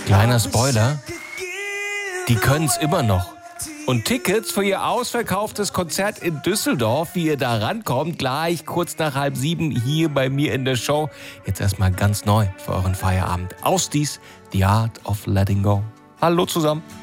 Kleiner Spoiler, die können's immer noch. Und Tickets für ihr ausverkauftes Konzert in Düsseldorf, wie ihr da rankommt, gleich kurz nach 6:30 hier bei mir in der Show. Jetzt erstmal ganz neu für euren Feierabend. Ausdies, The Art of Letting Go. Hallo zusammen.